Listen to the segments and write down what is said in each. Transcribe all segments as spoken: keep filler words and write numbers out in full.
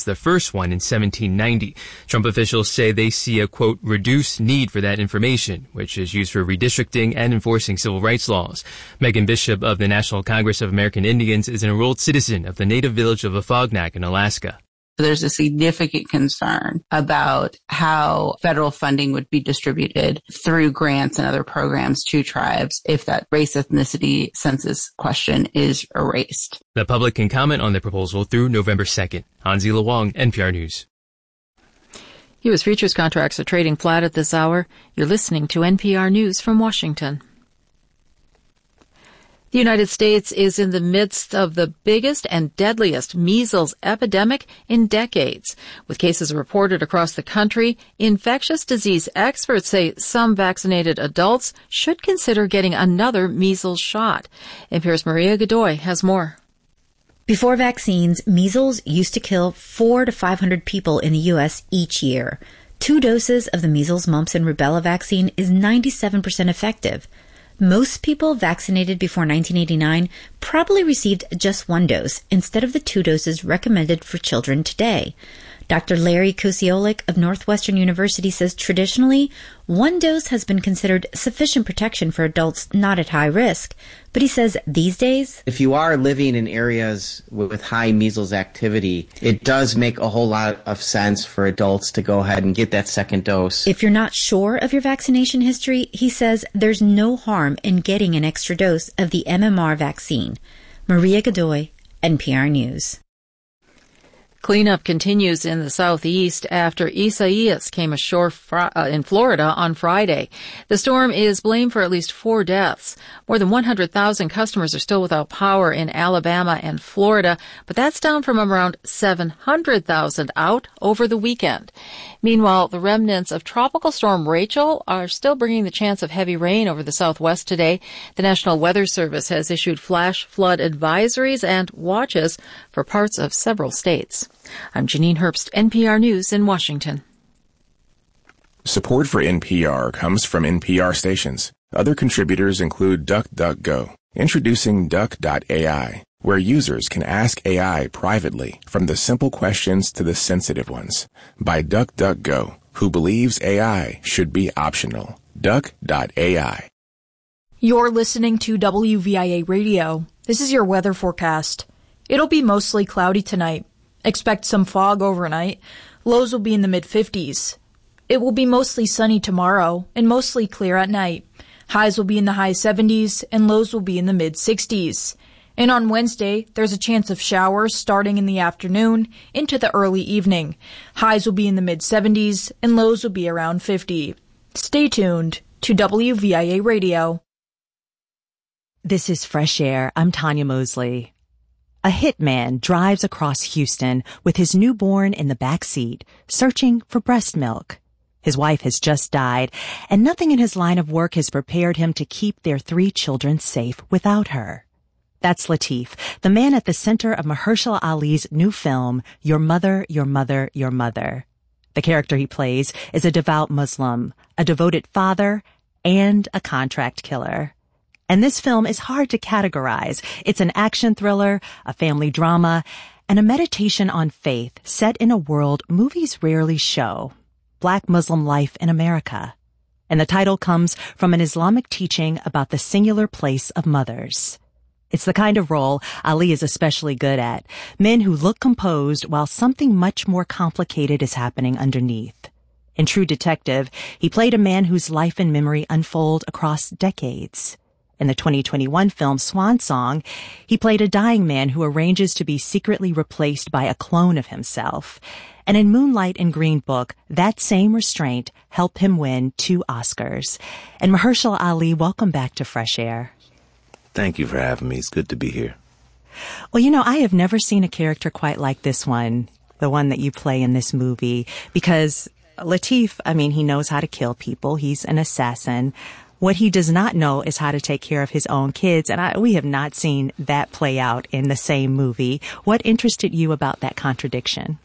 the first one in seventeen ninety. Trump officials say they see a, quote, reduced need for that information, which is used for redistricting and enforcing civil rights laws. Megan Bishop of the National Congress of American Indians is an enrolled citizen of the native village of Afognak in Alaska. There's a significant concern about how federal funding would be distributed through grants and other programs to tribes if that race ethnicity census question is erased. The public can comment on the proposal through November second. Hansi Lawang, N P R News. U S futures contracts are trading flat at this hour. You're listening to N P R News from Washington. The United States is in the midst of the biggest and deadliest measles epidemic in decades. With cases reported across the country, infectious disease experts say some vaccinated adults should consider getting another measles shot. N P R's Maria Godoy has more. Before vaccines, measles used to kill four to five hundred people in the U S each year. Two doses of the measles, mumps, and rubella vaccine is ninety-seven percent effective. Most people vaccinated before nineteen eighty-nine probably received just one dose instead of the two doses recommended for children today. Doctor Larry Kosiolek of Northwestern University says traditionally, one dose has been considered sufficient protection for adults not at high risk. But he says these days, if you are living in areas with high measles activity, it does make a whole lot of sense for adults to go ahead and get that second dose. If you're not sure of your vaccination history, he says there's no harm in getting an extra dose of the M M R vaccine. Maria Godoy, N P R News. Cleanup continues in the southeast after Isaias came ashore fr- uh, in Florida on Friday. The storm is blamed for at least four deaths. More than one hundred thousand customers are still without power in Alabama and Florida, but that's down from around seven hundred thousand out over the weekend. Meanwhile, the remnants of Tropical Storm Rachel are still bringing the chance of heavy rain over the southwest today. The National Weather Service has issued flash flood advisories and watches for parts of several states. I'm Janine Herbst, N P R News in Washington. Support for N P R comes from N P R stations. Other contributors include DuckDuckGo. Introducing Duck dot A I, where users can ask A I privately from the simple questions to the sensitive ones. By DuckDuckGo, who believes A I should be optional. Duck dot A I. You're listening to W V I A Radio. This is your weather forecast. It'll be mostly cloudy tonight. Expect some fog overnight. Lows will be in the mid-fifties. It will be mostly sunny tomorrow and mostly clear at night. Highs will be in the high seventies and lows will be in the mid-sixties. And on Wednesday, there's a chance of showers starting in the afternoon into the early evening. Highs will be in the mid-seventies and lows will be around fifty. Stay tuned to W V I A Radio. This is Fresh Air. I'm Tanya Mosley. A hitman drives across Houston with his newborn in the back seat, searching for breast milk. His wife has just died, and nothing in his line of work has prepared him to keep their three children safe without her. That's Lateef, the man at the center of Mahershala Ali's new film, Your Mother, Your Mother, Your Mother. The character he plays is a devout Muslim, a devoted father, and a contract killer. And this film is hard to categorize. It's an action thriller, a family drama, and a meditation on faith set in a world movies rarely show. Black Muslim life in America. And the title comes from an Islamic teaching about the singular place of mothers. It's the kind of role Ali is especially good at. Men who look composed while something much more complicated is happening underneath. In True Detective, he played a man whose life and memory unfold across decades. In the twenty twenty-one film Swan Song, he played a dying man who arranges to be secretly replaced by a clone of himself. And in Moonlight and Green Book, that same restraint helped him win two Oscars. And Mahershala Ali, welcome back to Fresh Air. Thank you for having me. It's good to be here. Well, you know, I have never seen a character quite like this one, the one that you play in this movie, because Lateef, I mean, he knows how to kill people. He's an assassin. What he does not know is how to take care of his own kids, and I, we have not seen that play out in the same movie. What interested you about that contradiction?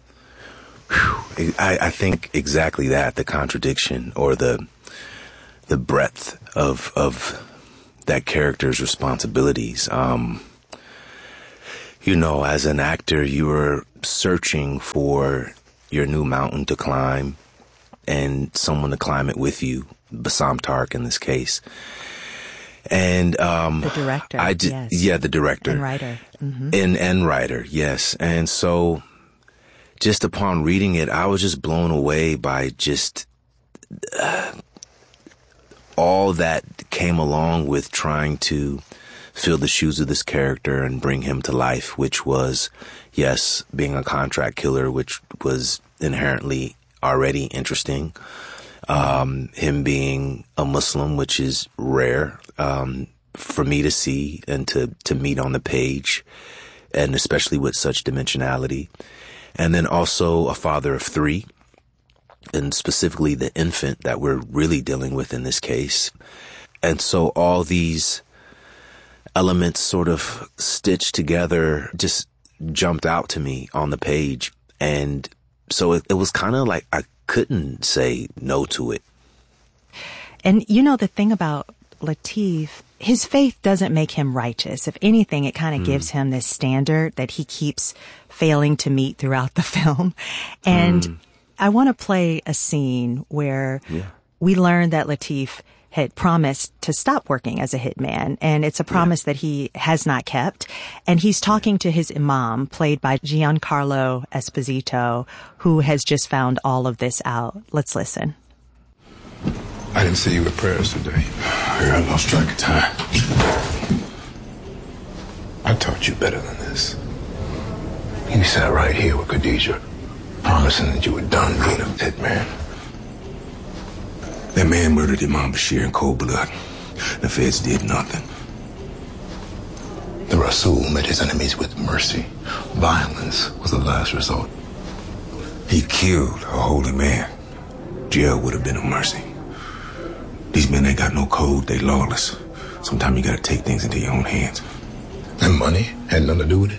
Whew. I, I think exactly that, the contradiction or the the breadth of of that character's responsibilities. Um, you know, as an actor, you were searching for your new mountain to climb and someone to climb it with you, Bassam Tark in this case. And um, the director, I did, yes. yeah, the director and writer, mm-hmm. and and writer, yes. And so, just upon reading it, I was just blown away by just uh, all that came along with trying to fill the shoes of this character and bring him to life, which was, yes, being a contract killer, which was inherently already interesting. Um, him being a Muslim, which is rare, um, for me to see and to, to meet on the page, and especially with such dimensionality. And then also a father of three, and specifically the infant that we're really dealing with in this case. And so all these elements sort of stitched together just jumped out to me on the page. And so it, it was kind of like I couldn't say no to it. And you know, the thing about Lateef, his faith doesn't make him righteous. If anything, it kind of mm. gives him this standard that he keeps failing to meet throughout the film. And mm. I want to play a scene where yeah. we learn that Lateef had promised to stop working as a hitman, and it's a promise yeah. that he has not kept. And he's talking to his imam, played by Giancarlo Esposito, who has just found all of this out. Let's listen. I didn't see you at prayers today. I lost track of time. I taught you better than this. You sat right here with Khadijah, promising that you were done being a hitman. That man murdered Imam Bashir in cold blood. The feds did nothing. The Rasul met his enemies with mercy. Violence was the last resort. He killed a holy man. Jail would have been a mercy. These men ain't got no code, they lawless. Sometimes you gotta take things into your own hands. And money had nothing to do with it?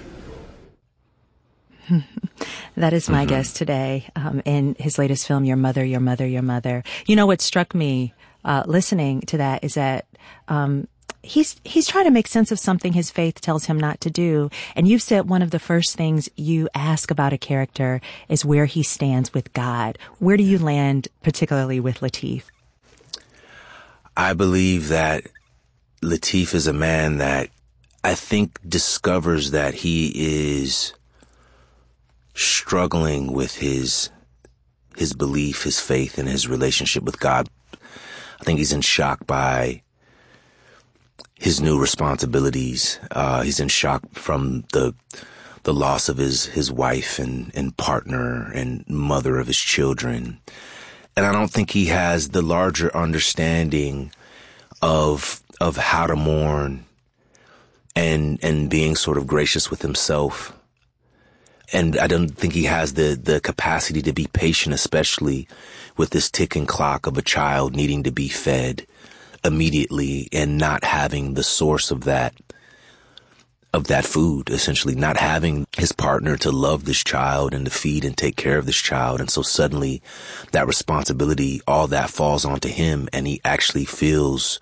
That is my mm-hmm. guest today, um, in his latest film, Your Mother, Your Mother, Your Mother. You know, what struck me, uh, listening to that is that, um, he's, he's trying to make sense of something his faith tells him not to do. And you've said one of the first things you ask about a character is where he stands with God. Where do you land, particularly with Lateef? I believe that Lateef is a man that I think discovers that he is struggling with his his belief, his faith, and his relationship with God. I think he's in shock by his new responsibilities. Uh, he's in shock from the the loss of his his wife and, and partner and mother of his children. And I don't think he has the larger understanding of of how to mourn and and being sort of gracious with himself. And I don't think he has the, the capacity to be patient, especially with this ticking clock of a child needing to be fed immediately and not having the source of that, of that food, essentially not having his partner to love this child and to feed and take care of this child. And so suddenly that responsibility, all that falls onto him, and he actually feels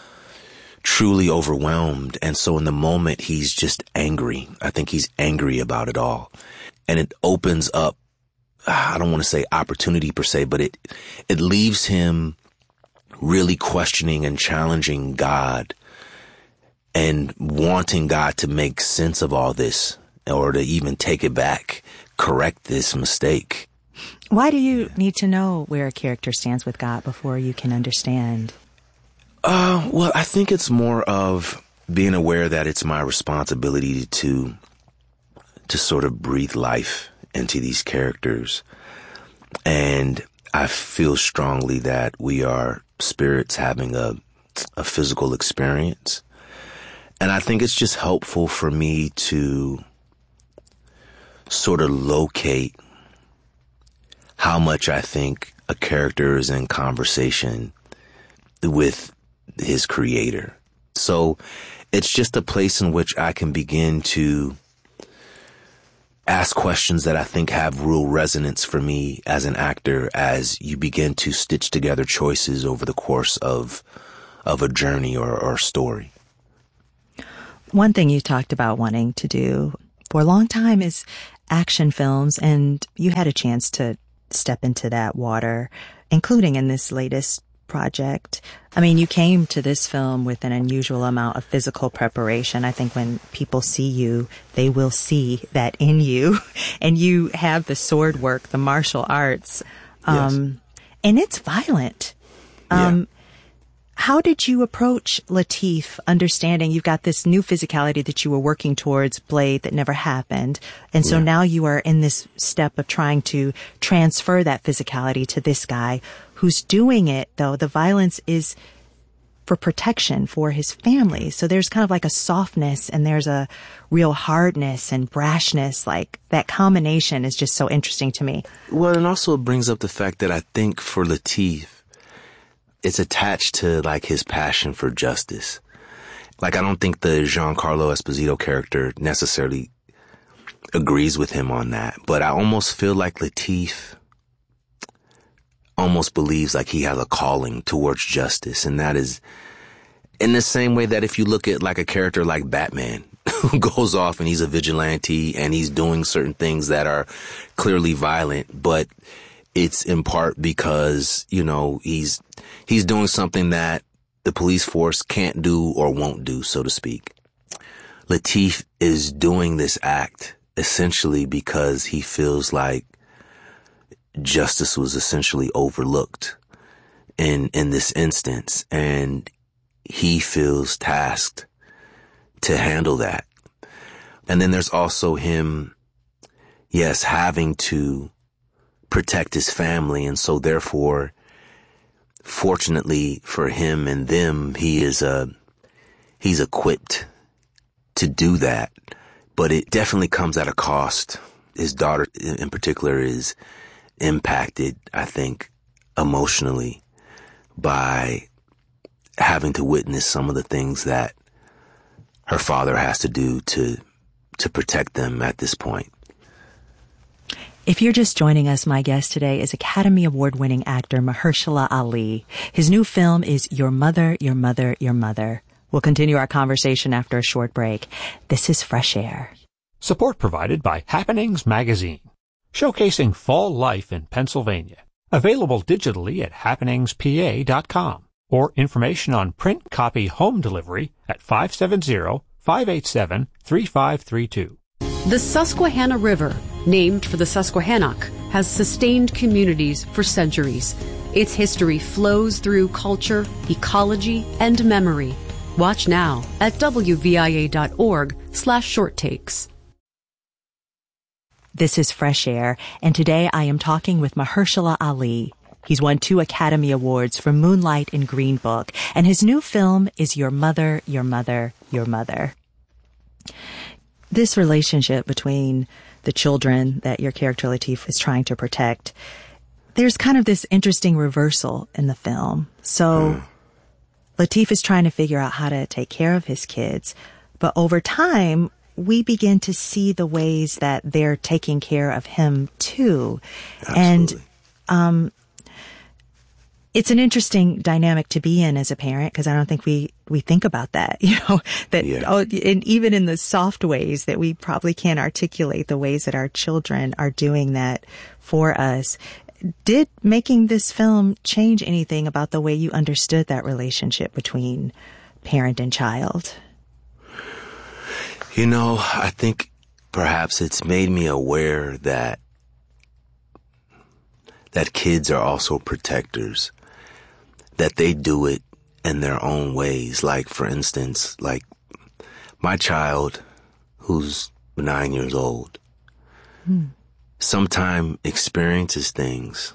truly overwhelmed. And so in the moment, he's just angry. I think he's angry about it all. And it opens up, I don't want to say opportunity per se, but it, it leaves him really questioning and challenging God and wanting God to make sense of all this, or to even take it back, correct this mistake. Why do you need to know where a character stands with God before you can understand? Uh, well, I think it's more of being aware that it's my responsibility to to sort of breathe life into these characters. And I feel strongly that we are spirits having a a physical experience. And I think it's just helpful for me to sort of locate how much I think a character is in conversation with his creator. So it's just a place in which I can begin to ask questions that I think have real resonance for me as an actor, as you begin to stitch together choices over the course of of a journey or, or story. One thing you talked about wanting to do for a long time is action films, and you had a chance to step into that water, including in this latest project. I mean, you came to this film with an unusual amount of physical preparation. I think when people see you, they will see that in you. And you have the sword work, the martial arts. Um, yes. And it's violent. Um, yeah. How did you approach Lateef, understanding you've got this new physicality that you were working towards, Blade, that never happened? And so yeah. now you are in this step of trying to transfer that physicality to this guy who's doing it, though. The violence is for protection for his family. So there's kind of like a softness and there's a real hardness and brashness. Like that combination is just so interesting to me. Well, and also it brings up the fact that I think for Lateef, it's attached to like his passion for justice. Like I don't think the Giancarlo Esposito character necessarily agrees with him on that, but I almost feel like Lateef almost believes like he has a calling towards justice, and that is in the same way that if you look at like a character like Batman who goes off and he's a vigilante and he's doing certain things that are clearly violent, but it's in part because, you know, he's he's doing something that the police force can't do or won't do, so to speak. Lateef is doing this act essentially because he feels like justice was essentially overlooked in in this instance, and he feels tasked to handle that. And then there's also him, yes, having to protect his family, and so therefore, fortunately for him and them, he is uh he's equipped to do that, but it definitely comes at a cost. His daughter in particular is impacted, I think, emotionally by having to witness some of the things that her father has to do to to protect them at this point. If you're just joining us, my guest today is Academy Award-winning actor Mahershala Ali. His new film is Your Mother, Your Mother, Your Mother. We'll continue our conversation after a short break. This is Fresh Air. Support provided by Happenings Magazine, showcasing fall life in Pennsylvania. Available digitally at happenings p a dot com or information on print copy home delivery at five seven zero, five eight seven, three five three two. The Susquehanna River, named for the Susquehannock, has sustained communities for centuries. Its history flows through culture, ecology, and memory. Watch now at w v i a dot org slash short takes. This is Fresh Air, and today I am talking with Mahershala Ali. He's won two Academy Awards for Moonlight and Green Book, and his new film is Your Mother, Your Mother, Your Mother. This relationship between the children that your character Lateef is trying to protect, there's kind of this interesting reversal in the film. So Lateef is trying to figure out how to take care of his kids, but over time, we begin to see the ways that they're taking care of him too. Absolutely. And um, it's an interesting dynamic to be in as a parent, because I don't think we, we think about that, you know, that, yeah. oh, and even in the soft ways that we probably can't articulate the ways that our children are doing that for us. Did making this film change anything about the way you understood that relationship between parent and child? You know, I think perhaps it's made me aware that that kids are also protectors, that they do it in their own ways. Like, for instance, like my child, who's nine years old, hmm. sometime experiences things,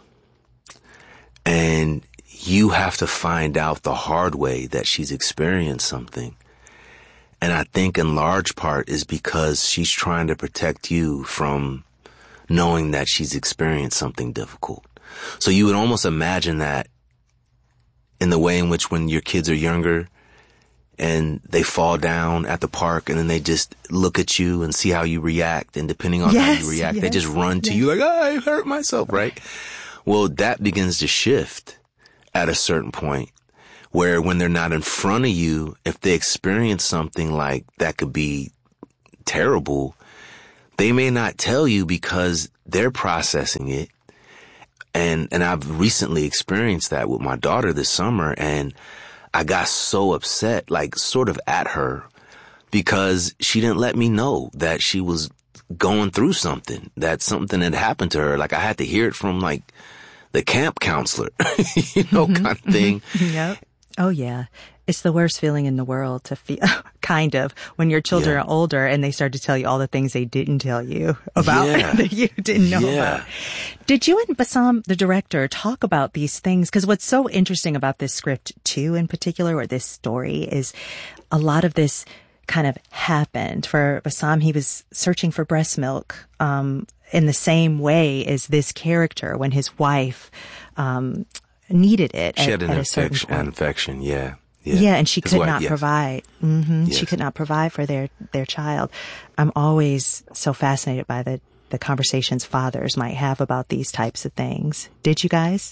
and you have to find out the hard way that she's experienced something. And I think in large part is because she's trying to protect you from knowing that she's experienced something difficult. So you would almost imagine that in the way in which when your kids are younger and they fall down at the park and then they just look at you and see how you react. And depending on yes, how you react, yes, they just run to yes. you like, oh, I hurt myself, right? Well, that begins to shift at a certain point, where when they're not in front of you, if they experience something like that could be terrible, they may not tell you because they're processing it. And, and I've recently experienced that with my daughter this summer, and I got so upset, like sort of at her, because she didn't let me know that she was going through something, that something had happened to her. Like I had to hear it from like the camp counselor, you know, mm-hmm, kind of thing. Mm-hmm. Yep. Oh yeah. It's the worst feeling in the world to feel, kind of, when your children yeah. are older and they start to tell you all the things they didn't tell you about yeah. that you didn't know yeah. about. Did you and Bassam, the director, talk about these things? Because what's so interesting about this script, too, in particular, or this story, is a lot of this kind of happened. For Bassam, he was searching for breast milk um, in the same way as this character when his wife um, needed it. She at, had an at infection, an infection, yeah. Yeah. yeah, and she His could wife, not yes. provide. Mm-hmm. Yes. She could not provide for their, their child. I'm always so fascinated by the, the conversations fathers might have about these types of things. Did you guys?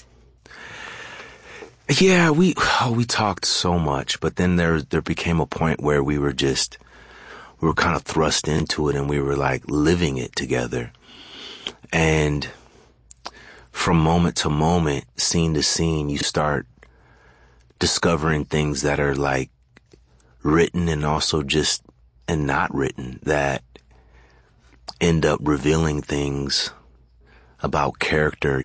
Yeah, we oh, we talked so much, but then there there became a point where we were just we were kind of thrust into it, and we were like living it together. And from moment to moment, scene to scene, you start discovering things that are like written and also just and not written that end up revealing things about character.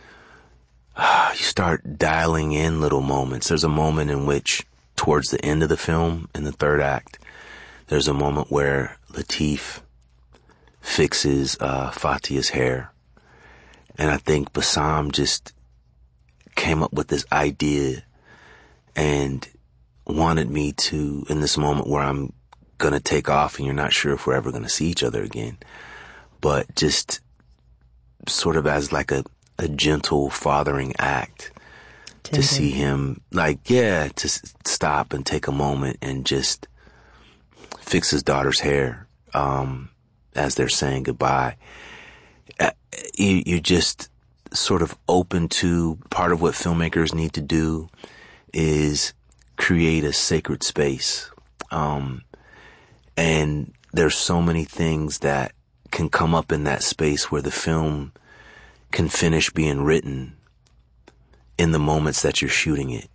You start dialing in little moments. There's a moment in which, towards the end of the film, in the third act, there's a moment where Lateef fixes uh, Fatia's hair. And I think Bassam just came up with this idea and wanted me to, in this moment where I'm going to take off and you're not sure if we're ever going to see each other again, but just sort of as like a, a gentle fathering act Tender. To see him, like, yeah, to s- stop and take a moment and just fix his daughter's hair um, as they're saying goodbye. Uh, you, you're just sort of open to part of what filmmakers need to do is create a sacred space. Um, and there's so many things that can come up in that space where the film can finish being written in the moments that you're shooting it.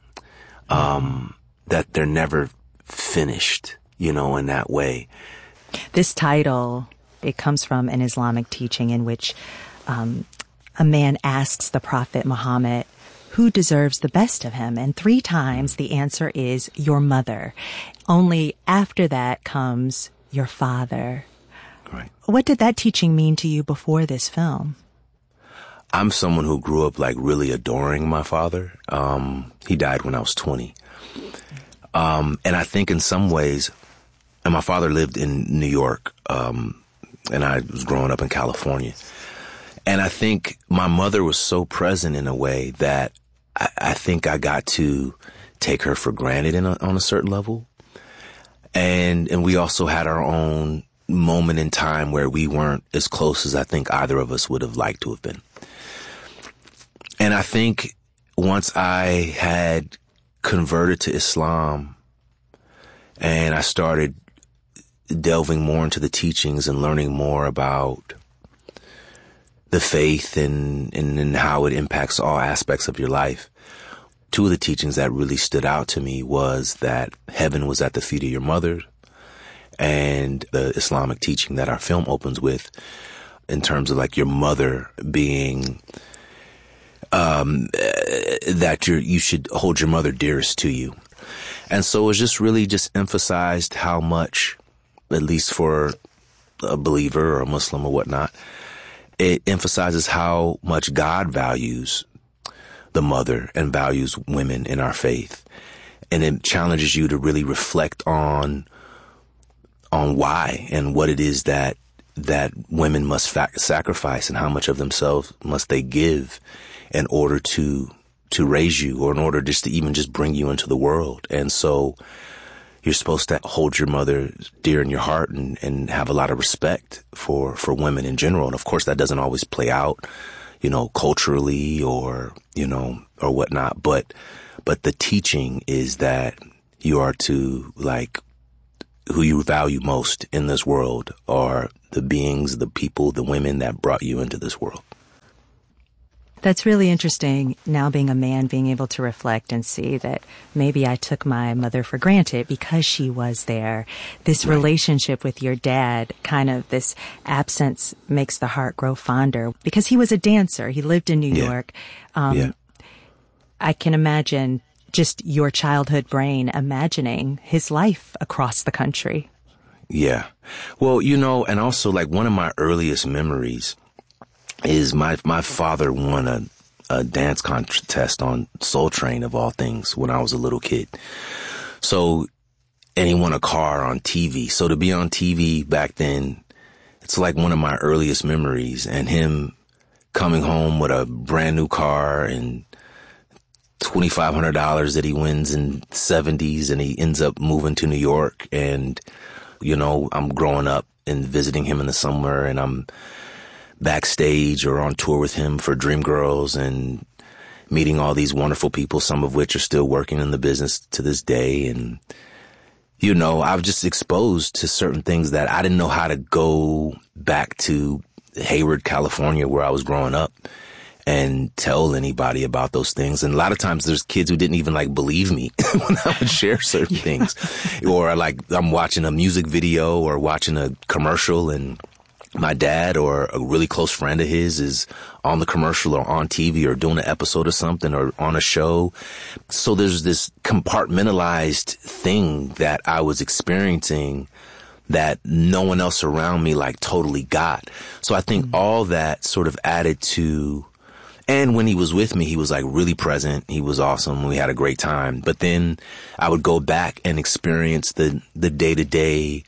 Um, that they're never finished, you know, in that way. This title, it comes from an Islamic teaching in which um, a man asks the Prophet Muhammad who deserves the best of him, and three times the answer is your mother. Only after that comes your father. Right. What did that teaching mean to you before this film? I'm someone who grew up like really adoring my father. Um, he died when I was twenty. Um, and I think in some ways, and my father lived in New York, um, and I was growing up in California. And I think my mother was so present in a way that I, I think I got to take her for granted in a, on a certain level. And, and we also had our own moment in time where we weren't as close as I think either of us would have liked to have been. And I think once I had converted to Islam and I started delving more into the teachings and learning more about the faith and, and, and how it impacts all aspects of your life, two of the teachings that really stood out to me was that heaven was at the feet of your mother, and the Islamic teaching that our film opens with in terms of like your mother being um, that you you should hold your mother dearest to you. And so it was just really just emphasized how much, at least for a believer or a Muslim or whatnot, it emphasizes how much God values the mother and values women in our faith. And it challenges you to really reflect on on why and what it is that that women must fa- sacrifice and how much of themselves must they give in order to to raise you, or in order just to even just bring you into the world. And so you're supposed to hold your mother dear in your heart and, and have a lot of respect for, for women in general. And of course that doesn't always play out, you know, culturally or, you know, or whatnot. But, but the teaching is that you are to like who you value most in this world are the beings, the people, the women that brought you into this world. That's really interesting, now being a man, being able to reflect and see that maybe I took my mother for granted because she was there. This right. relationship with your dad, kind of this absence makes the heart grow fonder because he was a dancer. He lived in New yeah. York. Um, yeah. I can imagine just your childhood brain imagining his life across the country. Yeah. Well, you know, and also like one of my earliest memories is my my father won a, a dance contest on Soul Train, of all things, when I was a little kid. So, and he won a car on T V. So to be on T V back then, it's like one of my earliest memories. And him coming home with a brand new car and twenty-five hundred dollars that he wins in the seventies, and he ends up moving to New York. And, you know, I'm growing up and visiting him in the summer, and I'm backstage or on tour with him for Dreamgirls and meeting all these wonderful people, some of which are still working in the business to this day. And, you know, I was just exposed to certain things that I didn't know how to go back to Hayward, California, where I was growing up, and tell anybody about those things. And a lot of times there's kids who didn't even like believe me when I would share certain things. Or like I'm watching a music video or watching a commercial, and my dad or a really close friend of his is on the commercial or on T V or doing an episode of something or on a show. So there's this compartmentalized thing that I was experiencing that no one else around me like totally got. So I think mm-hmm. all that sort of added to, and when he was with me, he was like really present. He was awesome. We had a great time. But then I would go back and experience the, the day-to-day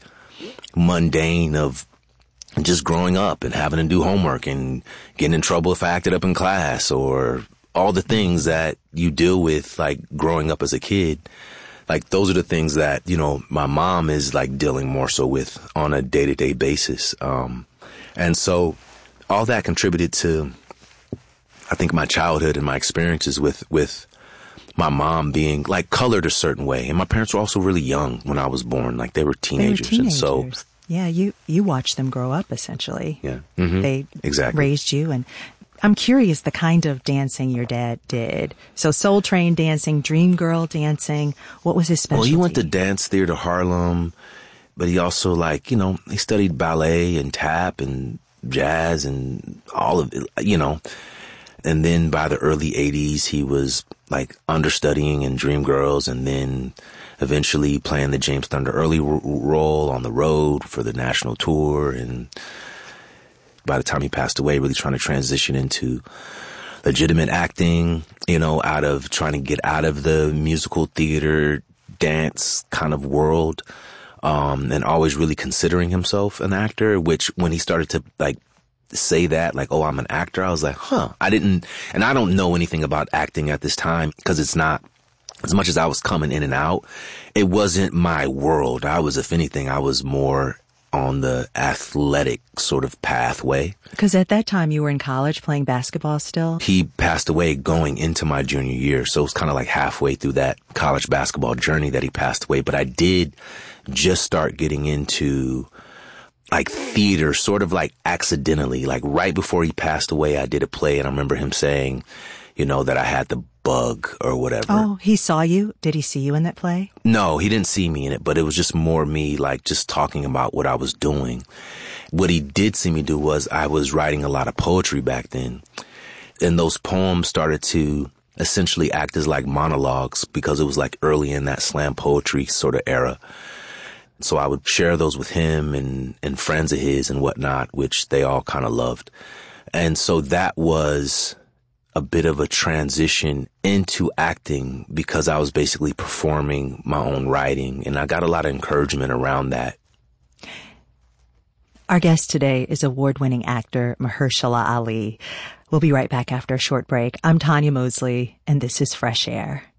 mundane of just growing up and having to do homework and getting in trouble if I acted up in class, or all the things that you deal with like growing up as a kid. Like those are the things that, you know, my mom is like dealing more so with on a day-to-day basis. Um, and so all that contributed to, I think, my childhood and my experiences with, with my mom being like colored a certain way. And my parents were also really young when I was born. Like they were teenagers. They were teenagers. And so, yeah, you, you watched them grow up, essentially. Yeah. Mm-hmm. They exactly. raised you. And I'm curious the kind of dancing your dad did. So Soul Train dancing, Dream Girl dancing. What was his specialty? Well, he went to Dance Theater Harlem, but he also, like, you know, he studied ballet and tap and jazz and all of it, you know. And then by the early eighties, he was like understudying in Dreamgirls, and then eventually playing the James Thunder Early r- role on the road for the national tour. And by the time he passed away, really trying to transition into legitimate acting, you know, out of trying to get out of the musical theater dance kind of world, um, and always really considering himself an actor, which when he started to like say that, like, oh, I'm an actor, I was like, huh, I didn't, and I don't know anything about acting at this time because it's not, as much as I was coming in and out, it wasn't my world. I was, if anything, I was more on the athletic sort of pathway. Because at that time you were in college playing basketball still? He passed away going into my junior year. So it was kind of like halfway through that college basketball journey that he passed away. But I did just start getting into like theater, sort of like accidentally. Like right before he passed away, I did a play, and I remember him saying, you know, that I had the bug or whatever. Oh, he saw you? Did he see you in that play? No, he didn't see me in it, but it was just more me like just talking about what I was doing. What he did see me do was I was writing a lot of poetry back then. And those poems started to essentially act as like monologues because it was like early in that slam poetry sort of era. So I would share those with him and, and friends of his and whatnot, which they all kind of loved. And so that was a bit of a transition into acting because I was basically performing my own writing, and I got a lot of encouragement around that. Our guest today is award-winning actor Mahershala Ali. We'll be right back after a short break. I'm Tanya Mosley, and this is Fresh Air.